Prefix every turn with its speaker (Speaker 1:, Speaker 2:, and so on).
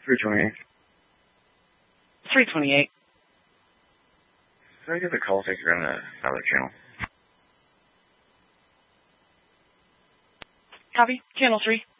Speaker 1: 328.
Speaker 2: 328.
Speaker 1: Did I get the call taker on another channel?
Speaker 2: Copy. Channel 3.